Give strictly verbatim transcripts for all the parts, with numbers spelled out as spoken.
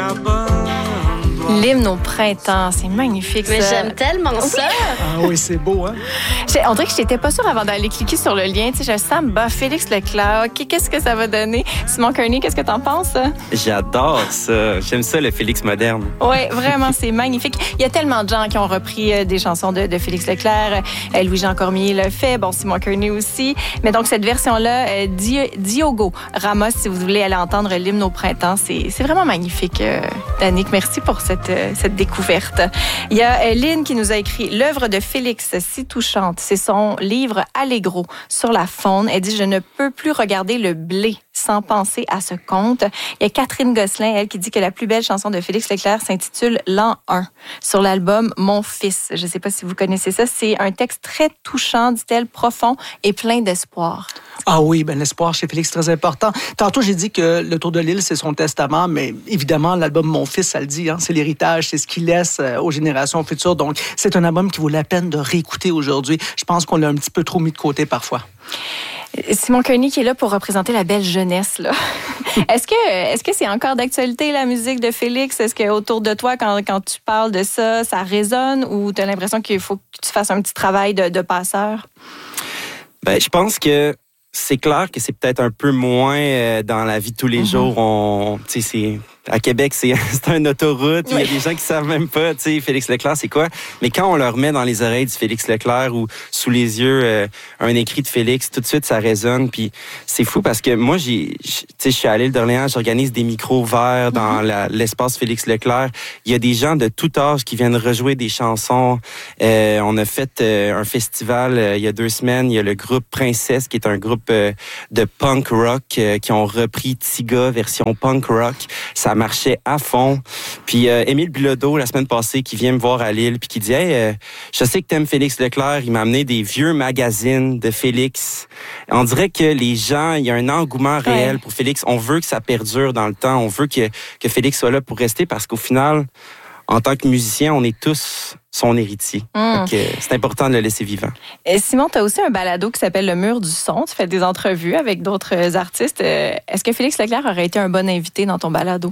L'hymne au printemps, c'est magnifique. Mais ça. j'aime tellement ça. Ah oui, c'est beau, hein? On dirait que je n'étais pas sûre avant d'aller cliquer sur le lien. Tu sais, je sens, bah, Félix Leclerc, OK, qu'est-ce que ça va donner? Simon Kearney, qu'est-ce que t'en penses? J'adore ça. J'aime ça, le Félix moderne. Oui, vraiment, c'est magnifique. Il y a tellement de gens qui ont repris euh, des chansons de, de Félix Leclerc. Euh, Louis-Jean Cormier l'a fait. Bon, Simon Kearney aussi. Mais donc, cette version-là, euh, Di- Diogo Ramos, si vous voulez aller entendre l'hymne au printemps, c'est, c'est vraiment magnifique. Euh, Danick, merci pour cette, euh, cette découverte. Il y a euh, Lynn qui nous a écrit l'œuvre de Félix, si touchante. C'est son livre Allegro sur la faune. Elle dit « Je ne peux plus regarder le blé sans penser à ce conte ». Il y a Catherine Gosselin, elle, qui dit que la plus belle chanson de Félix Leclerc s'intitule « L'an un » sur l'album « Mon fils ». Je ne sais pas si vous connaissez ça. C'est un texte très touchant, dit-elle, profond et plein d'espoir. Ah oui, ben l'espoir chez Félix, très important. Tantôt, j'ai dit que Le Tour de l'île, c'est son testament, mais évidemment, l'album Mon fils, ça le dit, hein, c'est l'héritage, c'est ce qu'il laisse aux générations futures. Donc, c'est un album qui vaut la peine de réécouter aujourd'hui. Je pense qu'on l'a un petit peu trop mis de côté parfois. Simon Kearney qui est là pour représenter la belle jeunesse, là. Est-ce que est-ce que c'est encore d'actualité, la musique de Félix? Est-ce que autour de toi, quand, quand tu parles de ça, ça résonne ou tu as l'impression qu'il faut que tu fasses un petit travail de, de passeur? Ben, je pense que c'est clair que c'est peut-être un peu moins euh, dans la vie de tous les mm-hmm. jours. On, tu sais, c'est à Québec, c'est, c'est une autoroute. Il oui. y a des gens qui savent même pas, tu sais, Félix Leclerc, c'est quoi. Mais quand on leur met dans les oreilles du Félix Leclerc ou sous les yeux euh, un écrit de Félix, tout de suite, ça résonne. Puis c'est fou parce que moi, j'ai, tu sais, je suis à l'île d'Orléans, j'organise des micros verts dans mm-hmm. la, l'espace Félix Leclerc. Il y a des gens de tout âge qui viennent rejouer des chansons. Euh, on a fait euh, un festival euh, il y a deux semaines. Il y a le groupe Princesse, qui est un groupe euh, de punk rock euh, qui ont repris Tiga version punk rock. Ça marchait à fond. Puis euh, Émile Bilodeau, la semaine passée, qui vient me voir à Lille, puis qui dit « Hey, euh, je sais que t'aimes Félix Leclerc. » Il m'a amené des vieux magazines de Félix. On dirait que les gens, il y a un engouement réel ouais. pour Félix. On veut que ça perdure dans le temps. On veut que, que Félix soit là pour rester parce qu'au final, en tant que musicien, on est tous son héritier. Mmh. Donc, euh, c'est important de le laisser vivant. Et Simon, tu as aussi un balado qui s'appelle Le Mur du son. Tu fais des entrevues avec d'autres artistes. Est-ce que Félix Leclerc aurait été un bon invité dans ton balado?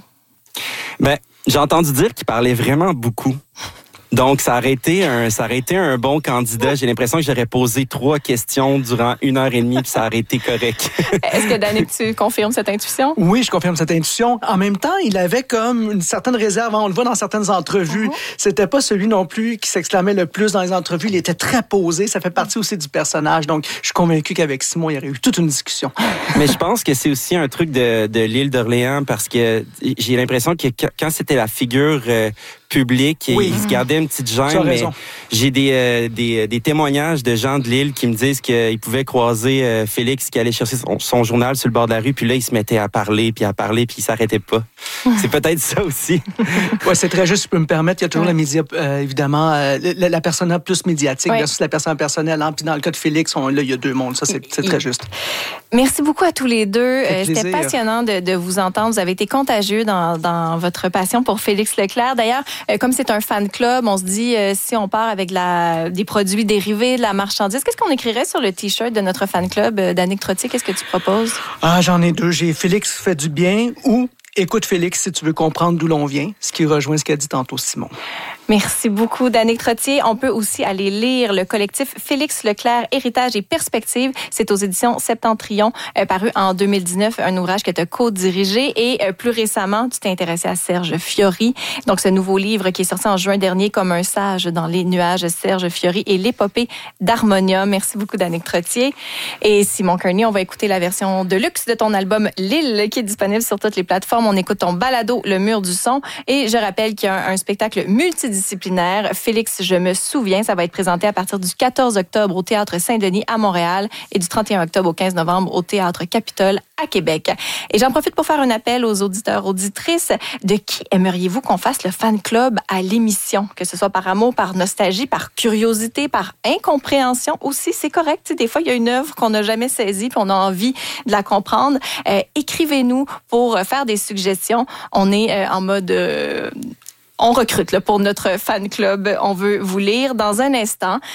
Ben, j'ai entendu dire qu'il parlait vraiment beaucoup. Donc, ça aurait été un, ça aurait été un bon candidat. J'ai l'impression que j'aurais posé trois questions durant une heure et demie, puis ça aurait été correct. Est-ce que, Danick, tu confirmes cette intuition? Oui, je confirme cette intuition. En même temps, il avait comme une certaine réserve. On le voit dans certaines entrevues. Uh-huh. C'était pas celui non plus qui s'exclamait le plus dans les entrevues. Il était très posé. Ça fait partie aussi du personnage. Donc, je suis convaincu qu'avec Simon, il y aurait eu toute une discussion. Mais je pense que c'est aussi un truc de, de l'île d'Orléans parce que j'ai l'impression que quand c'était la figure euh, publique, oui. il se gardait une petite gêne, mais j'ai des, euh, des, des témoignages de gens de l'île qui me disent qu'ils pouvaient croiser euh, Félix qui allait chercher son, son journal sur le bord de la rue, puis là, il se mettait à parler, puis à parler, puis il s'arrêtait pas. C'est peut-être ça aussi. Oui, c'est très juste, si je peux me permettre. Il y a toujours ouais. la média, euh, évidemment, euh, la, la persona plus médiatique ouais. versus la persona personnelle. Hein? Puis dans le cas de Félix, on, là, il y a deux mondes. Ça, c'est, c'est très juste. Merci beaucoup à tous les deux. Euh, c'était passionnant de, de vous entendre. Vous avez été contagieux dans, dans votre passion pour Félix Leclerc. D'ailleurs, euh, comme c'est un fan club, on se dit, euh, si on part avec la, des produits dérivés, de la marchandise, qu'est-ce qu'on écrirait sur le T-shirt de notre fan club? Euh, Danick Trottier, qu'est-ce que tu proposes? Ah, j'en ai deux. J'ai Félix fait du bien ou Écoute Félix si tu veux comprendre d'où l'on vient, ce qui rejoint ce qu'a dit tantôt Simon. Merci beaucoup, Danick Trottier. On peut aussi aller lire le collectif Félix Leclerc, Héritage et Perspectives. C'est aux éditions Septentrion, euh, paru en deux mille dix-neuf, un ouvrage que tu as co-dirigé. Et euh, plus récemment, tu t'es intéressé à Serge Fiori. Donc, ce nouveau livre qui est sorti en juin dernier, Comme un sage dans les nuages, Serge Fiori et l'épopée d'Harmonia. Merci beaucoup, Danick Trottier. Et Simon Kearney, on va écouter la version de luxe de ton album L'Île, qui est disponible sur toutes les plateformes. On écoute ton balado, Le Mur du son. Et je rappelle qu'il y a un, un spectacle multidisciplinaire disciplinaire. Félix, je me souviens, ça va être présenté à partir du quatorze octobre au Théâtre Saint-Denis à Montréal et du trente et un octobre au quinze novembre au Théâtre Capitole à Québec. Et j'en profite pour faire un appel aux auditeurs, auditrices. De qui aimeriez-vous qu'on fasse le fan club à l'émission? Que ce soit par amour, par nostalgie, par curiosité, par incompréhension aussi, c'est correct. T'sais, des fois, il y a une œuvre qu'on n'a jamais saisie puis on a envie de la comprendre. Euh, écrivez-nous pour faire des suggestions. On est euh, en mode... Euh, On recrute là, pour notre fan club. On veut vous lire dans un instant.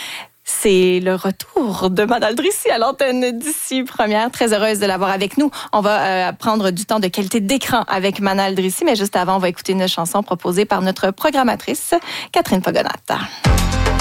C'est le retour de Manal Drissi à l'antenne d'ici Première. Très heureuse de l'avoir avec nous. On va euh, prendre du temps de qualité d'écran avec Manal Drissi, mais juste avant, on va écouter une chanson proposée par notre programmatrice, Catherine Pogonata.